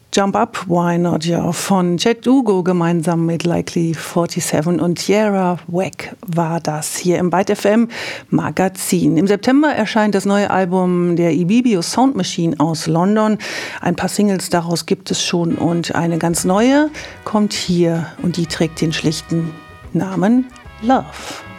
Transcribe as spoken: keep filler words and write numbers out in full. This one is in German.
Jump Up, Why Not, ja, von Chet Ugo gemeinsam mit Likely siebenundvierzig und Tierra Whack war das hier im Byte F M Magazin. Im September erscheint das neue Album der Ibibio Sound Machine aus London. Ein paar Singles daraus gibt es schon und eine ganz neue kommt hier und die trägt den schlichten Namen Love.